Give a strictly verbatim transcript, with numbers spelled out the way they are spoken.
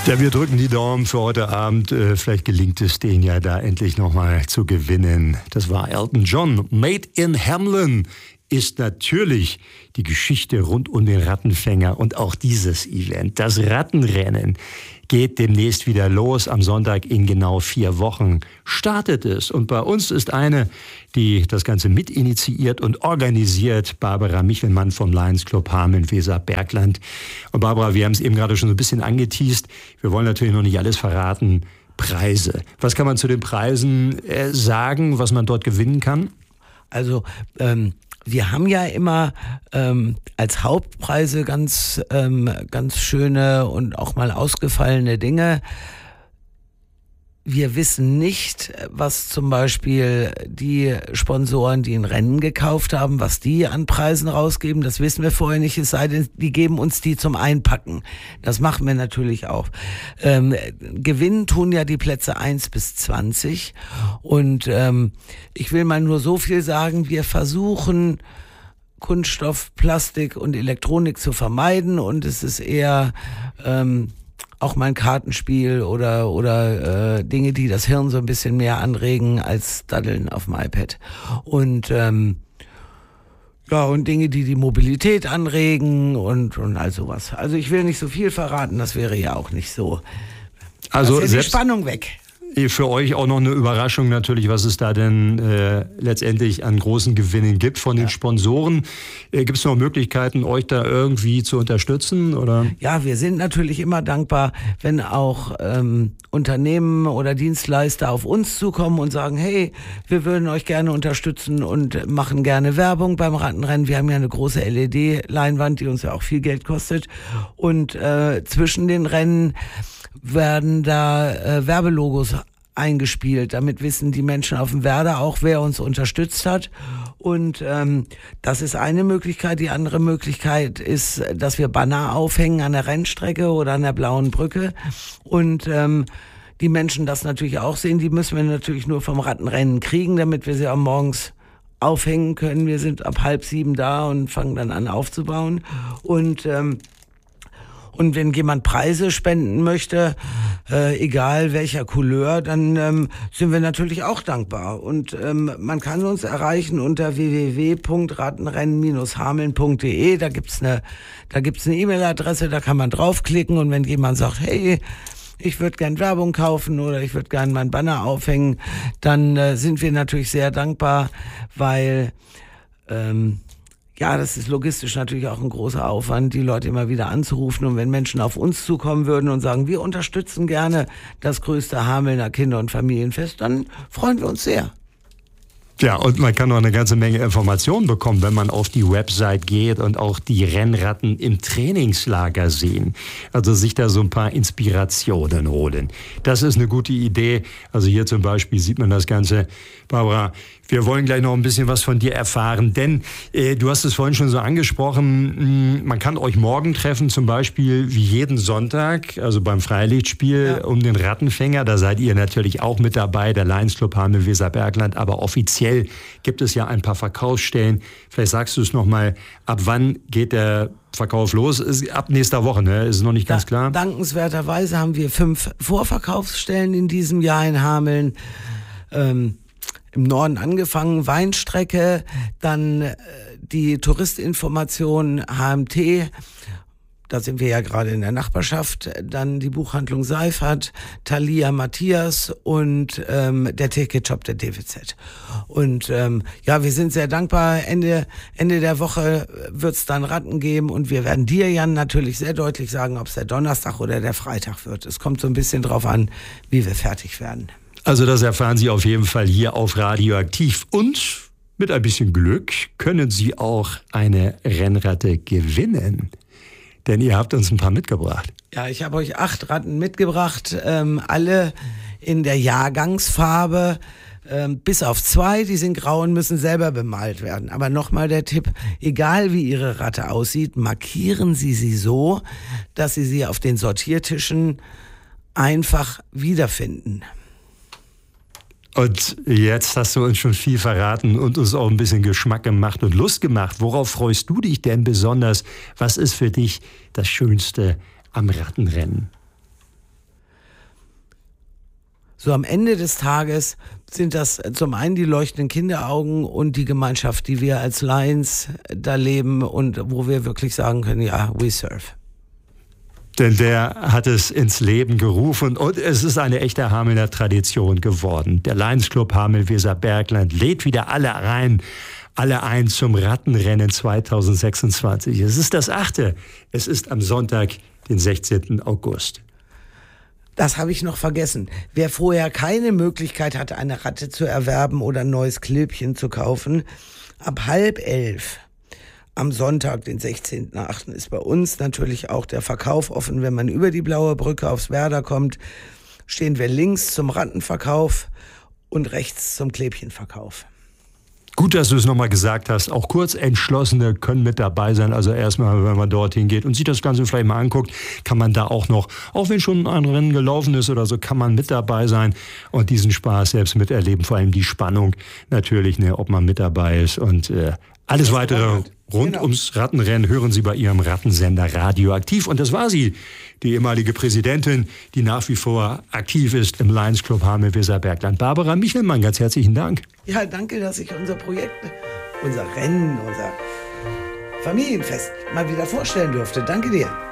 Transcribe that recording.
Ja, wir drücken die Daumen für heute Abend. Vielleicht gelingt es denen ja da endlich nochmal zu gewinnen. Das war Elton John. Made in Hamelin ist natürlich die Geschichte rund um den Rattenfänger und auch dieses Event. Das Rattenrennen geht demnächst wieder los. Am Sonntag in genau vier Wochen startet es. Und bei uns ist eine, die das Ganze mitinitiiert und organisiert, Barbara Michelmann vom Lions Club Hameln-Weserbergland. Und Barbara, wir haben es eben gerade schon so ein bisschen angeteast. Wir wollen natürlich noch nicht alles verraten. Preise. Was kann man zu den Preisen äh, sagen, was man dort gewinnen kann? Also, ähm, wir haben ja immer ähm, als Hauptpreise ganz, ähm, ganz schöne und auch mal ausgefallene Dinge. Wir wissen nicht, was zum Beispiel die Sponsoren, die ein Rennen gekauft haben, was die an Preisen rausgeben. Das wissen wir vorher nicht, es sei denn, die geben uns die zum Einpacken. Das machen wir natürlich auch. Ähm, gewinnen tun ja die Plätze eins bis zwanzig. Und ähm, ich will mal nur so viel sagen, wir versuchen Kunststoff, Plastik und Elektronik zu vermeiden. Und es ist eher Ähm, auch mal ein Kartenspiel oder oder äh, Dinge, die das Hirn so ein bisschen mehr anregen als Daddeln auf dem iPad. Und ähm, ja, und Dinge, die die Mobilität anregen und und all sowas. Also ich will nicht so viel verraten, das wäre ja auch nicht so. Also ist ja die Spannung weg. Für euch auch noch eine Überraschung natürlich, was es da denn äh, letztendlich an großen Gewinnen gibt von den ja. Sponsoren. Äh, gibt es noch Möglichkeiten, euch da irgendwie zu unterstützen? Oder? Ja, wir sind natürlich immer dankbar, wenn auch ähm, Unternehmen oder Dienstleister auf uns zukommen und sagen, hey, wir würden euch gerne unterstützen und machen gerne Werbung beim Rattenrennen. Wir haben ja eine große L E D-Leinwand, die uns ja auch viel Geld kostet. Und äh, zwischen den Rennen werden da äh, Werbelogos eingespielt. Damit wissen die Menschen auf dem Werder auch, wer uns unterstützt hat. Und ähm, das ist eine Möglichkeit. Die andere Möglichkeit ist, dass wir Banner aufhängen an der Rennstrecke oder an der Blauen Brücke. Und ähm, die Menschen das natürlich auch sehen. Die müssen wir natürlich nur vom Rattenrennen kriegen, damit wir sie am Morgens aufhängen können. Wir sind ab halb sieben da und fangen dann an aufzubauen. Und ähm, Und wenn jemand Preise spenden möchte, äh, egal welcher Couleur, dann ähm, sind wir natürlich auch dankbar. Und ähm, man kann uns erreichen unter w w w punkt rattenrennen Bindestrich hameln punkt d e. Da gibt's eine, da gibt's eine E-Mail-Adresse, da kann man draufklicken. Und wenn jemand sagt, hey, ich würde gern Werbung kaufen oder ich würde gern meinen Banner aufhängen, dann äh, sind wir natürlich sehr dankbar, weil ähm, ja, das ist logistisch natürlich auch ein großer Aufwand, die Leute immer wieder anzurufen. Und wenn Menschen auf uns zukommen würden und sagen, wir unterstützen gerne das größte Hamelner Kinder- und Familienfest, dann freuen wir uns sehr. Ja, und man kann noch eine ganze Menge Informationen bekommen, wenn man auf die Website geht und auch die Rennratten im Trainingslager sehen. Also sich da so ein paar Inspirationen holen. Das ist eine gute Idee. Also hier zum Beispiel sieht man das Ganze. Barbara, wir wollen gleich noch ein bisschen was von dir erfahren, denn äh, du hast es vorhin schon so angesprochen, mh, man kann euch morgen treffen, zum Beispiel wie jeden Sonntag, also beim Freilichtspiel ja. um den Rattenfänger. Da seid ihr natürlich auch mit dabei, der Lions Club Hameln-Weserbergland, aber offiziell gibt es ja ein paar Verkaufsstellen. Vielleicht sagst du es nochmal, ab wann geht der Verkauf los? Ist ab nächster Woche, ne? Ist noch nicht ganz klar. Dankenswerterweise haben wir fünf Vorverkaufsstellen in diesem Jahr in Hameln. Ähm, Im Norden angefangen, Weinstrecke, dann äh, die Touristinformation H M T, da sind wir ja gerade in der Nachbarschaft, dann die Buchhandlung Seifert, Thalia Matthias und ähm, der Ticketshop der D W Z. Und ähm, ja, wir sind sehr dankbar. Ende, Ende der Woche wird es dann Ratten geben und wir werden dir, Jan, natürlich sehr deutlich sagen, ob es der Donnerstag oder der Freitag wird. Es kommt so ein bisschen drauf an, wie wir fertig werden. Also das erfahren Sie auf jeden Fall hier auf Radioaktiv. Und mit ein bisschen Glück können Sie auch eine Rennratte gewinnen. Denn ihr habt uns ein paar mitgebracht. Ja, ich habe euch acht Ratten mitgebracht, ähm, alle in der Jahrgangsfarbe, ähm, bis auf zwei, die sind grau und müssen selber bemalt werden. Aber nochmal der Tipp, egal wie Ihre Ratte aussieht, markieren Sie sie so, dass Sie sie auf den Sortiertischen einfach wiederfinden. Und jetzt hast du uns schon viel verraten und uns auch ein bisschen Geschmack gemacht und Lust gemacht. Worauf freust du dich denn besonders? Was ist für dich das Schönste am Rattenrennen? So am Ende des Tages sind das zum einen die leuchtenden Kinderaugen und die Gemeinschaft, die wir als Lions da leben und wo wir wirklich sagen können, ja, we serve. Denn der hat es ins Leben gerufen und es ist eine echte Hamelner Tradition geworden. Der Lions Club Hameln-Weserbergland lädt wieder alle rein, alle ein zum Rattenrennen zwanzig sechsundzwanzig. Es ist das achte. Es ist am Sonntag, den sechzehnten August. Das habe ich noch vergessen. Wer vorher keine Möglichkeit hatte, eine Ratte zu erwerben oder ein neues Klöbchen zu kaufen, ab halb elf am Sonntag, den sechzehnten achten ist bei uns natürlich auch der Verkauf offen. Wenn man über die Blaue Brücke aufs Werder kommt, stehen wir links zum Rattenverkauf und rechts zum Klebchenverkauf. Gut, dass du es nochmal gesagt hast. Auch Kurzentschlossene können mit dabei sein. Also erstmal, wenn man dorthin geht und sich das Ganze vielleicht mal anguckt, kann man da auch noch, auch wenn schon ein Rennen gelaufen ist oder so, kann man mit dabei sein und diesen Spaß selbst miterleben. Vor allem die Spannung natürlich, ne, ob man mit dabei ist. Und äh, alles weitere rund genau. ums Rattenrennen hören Sie bei Ihrem Rattensender Radioaktiv. Und das war sie, die ehemalige Präsidentin, die nach wie vor aktiv ist im Lions Club Hameln-Weserbergland. Barbara Michelmann, ganz herzlichen Dank. Ja, danke, dass ich unser Projekt, unser Rennen, unser Familienfest mal wieder vorstellen durfte. Danke dir.